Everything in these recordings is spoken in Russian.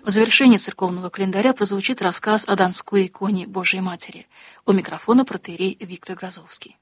В завершении церковного календаря прозвучит рассказ о Донской иконе Божией Матери. У микрофона протоиерей Виктор Грозовский.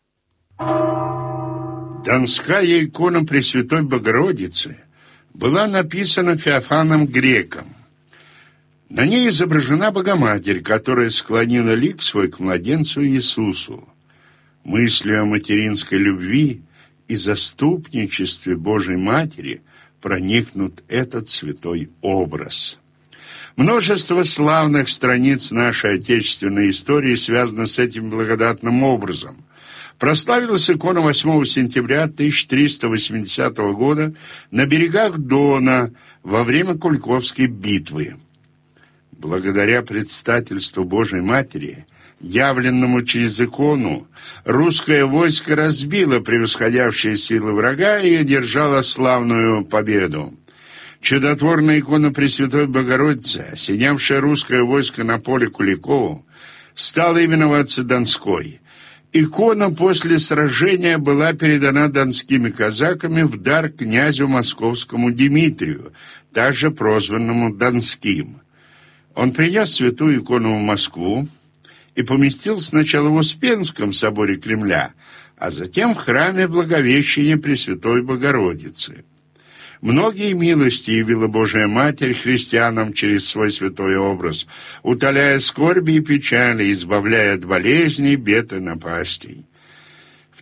Донская икона Пресвятой Богородицы была написана Феофаном Греком. На ней изображена Богоматерь, которая склонила лик свой к младенцу Иисусу. Мыслью о материнской любви и заступничестве Божией Матери проникнут этот святой образ. Множество славных страниц нашей отечественной истории связано с этим благодатным образом. Прославилась икона 8 сентября 1380 года на берегах Дона во время Куликовской битвы. Благодаря предстательству Божией Матери, явленному через икону, русское войско разбило превосходящие силы врага и одержало славную победу. Чудотворная икона Пресвятой Богородицы, осенявшая русское войско на поле Куликову, стала именоваться Донской. Икона после сражения была передана донскими казаками в дар князю московскому Дмитрию, также прозванному Донским. Он принес святую икону в Москву и поместил сначала в Успенском соборе Кремля, а затем в храме Благовещения Пресвятой Богородицы. Многие милости явила Божия Матерь христианам через свой святой образ, утоляя скорби и печали, избавляя от болезней, бед и напастей. В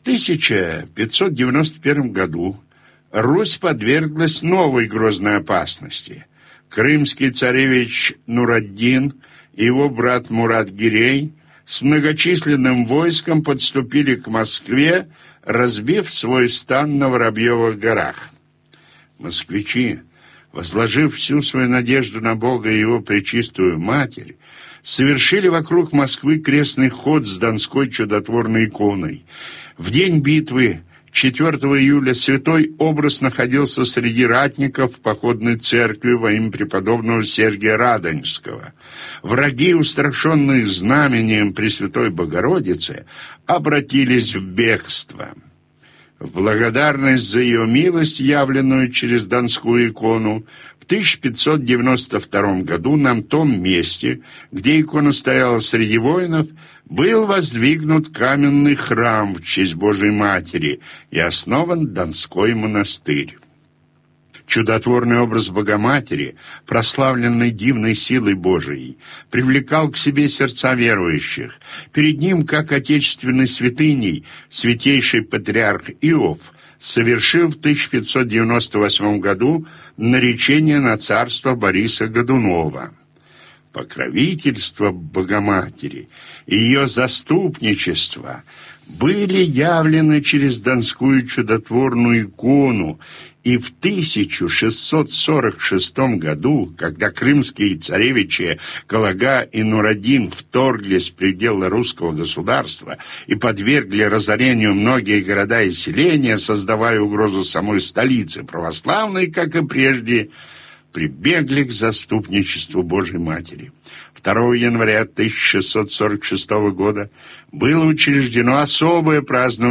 1591 году Русь подверглась новой грозной опасности. Крымский царевич Нураддин и его брат Мурат-Гирей с многочисленным войском подступили к Москве, разбив свой стан на Воробьевых горах. Москвичи, возложив всю свою надежду на Бога и Его пречистую Матерь, совершили вокруг Москвы крестный ход с Донской чудотворной иконой. В день битвы 4 июля святой образ находился среди ратников в походной церкви во имя преподобного Сергия Радонежского. Враги, устрашенные знамением Пресвятой Богородицы, обратились в бегство. В благодарность за ее милость, явленную через Донскую икону, в 1592 году на том месте, где икона стояла среди воинов, был воздвигнут каменный храм в честь Божией Матери и основан Донской монастырь. Чудотворный образ Богоматери, прославленный дивной силой Божией, привлекал к себе сердца верующих. Перед ним, как отечественной святыней, святейший патриарх Иов совершил в 1598 году наречение на царство Бориса Годунова. Покровительство Богоматери и ее заступничество были явлены через Донскую чудотворную икону, и в 1646 году, когда крымские царевичи Калага и Нураддин вторглись в пределы русского государства и подвергли разорению многие города и селения, создавая угрозу самой столице, православной, как и прежде, прибегли к заступничеству Божьей Матери. 2 января 1646 года было учреждено особое празднование